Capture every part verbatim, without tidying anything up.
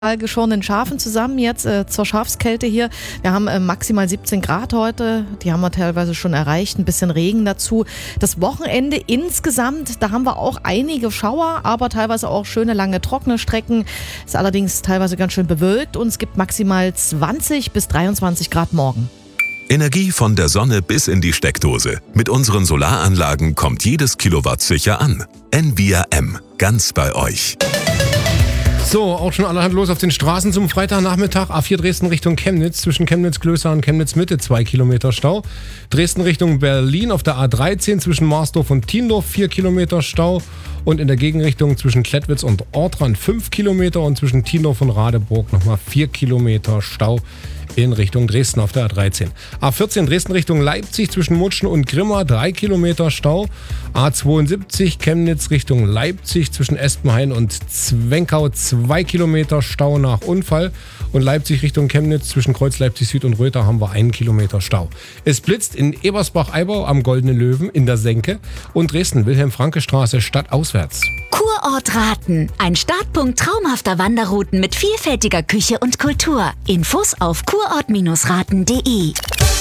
geschorenen Schafen zusammen jetzt äh, zur Schafskälte hier. Wir haben äh, maximal siebzehn Grad heute, die haben wir teilweise schon erreicht, ein bisschen Regen dazu. Das Wochenende insgesamt, da haben wir auch einige Schauer, aber teilweise auch schöne lange trockene Strecken. Ist allerdings teilweise ganz schön bewölkt und es gibt maximal zwanzig bis dreiundzwanzig Grad morgen. Energie von der Sonne bis in die Steckdose. Mit unseren Solaranlagen kommt jedes Kilowatt sicher an. N V I A M, ganz bei euch. So, auch schon allerhand los auf den Straßen zum Freitagnachmittag. A vier Dresden Richtung Chemnitz, zwischen Chemnitz-Klößer und Chemnitz-Mitte, zwei Kilometer Stau. Dresden Richtung Berlin auf der A dreizehn zwischen Marsdorf und Tiendorf, vier Kilometer Stau. Und in der Gegenrichtung zwischen Klettwitz und Ortrand fünf Kilometer und zwischen Tiendorf und Radeburg nochmal vier Kilometer Stau in Richtung Dresden auf der A dreizehn. A vierzehn Dresden Richtung Leipzig zwischen Mutschen und Grimma drei Kilometer Stau. A zweiundsiebzig Chemnitz Richtung Leipzig zwischen Espenhain und Zwenkau zwei Kilometer Stau nach Unfall. Und Leipzig Richtung Chemnitz zwischen Kreuz Leipzig Süd und Röther haben wir einen Kilometer Stau. Es blitzt in Ebersbach-Eibau am Goldenen Löwen in der Senke und Dresden Wilhelm-Franke-Straße stadtauswärts. Kurort Raten. Ein Startpunkt traumhafter Wanderrouten mit vielfältiger Küche und Kultur. Infos auf kurort Raten punkt de.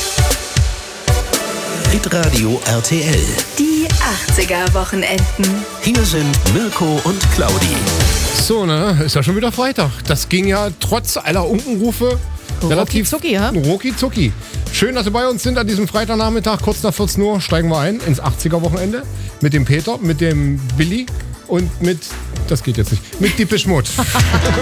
Hitradio R T L. Die achtziger-Wochenenden. Hier sind Mirko und Claudi. So, ne, ist ja schon wieder Freitag. Das ging ja trotz aller Unkenrufe relativ Rucki-zucki, ja? Rucki-zucki. Schön, dass Sie bei uns sind an diesem Freitagnachmittag. Kurz nach vierzehn Uhr steigen wir ein ins achtziger-Wochenende mit dem Peter, mit dem Billy und mit, das geht jetzt nicht, mit Depeche Mode.